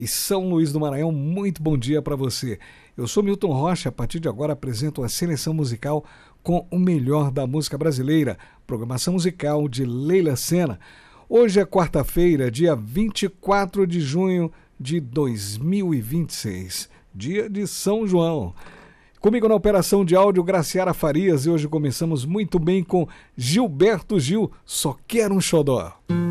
e São Luís do Maranhão, muito bom dia para você. Eu sou Milton Rocha, a partir de agora apresento a seleção musical com o melhor da música brasileira, programação musical de Leila Sena. Hoje é quarta-feira, dia 24 de junho de 2026, dia de São João. Comigo na operação de áudio, Graciara Farias, e hoje começamos muito bem com Gilberto Gil, Só Quero um Xodó.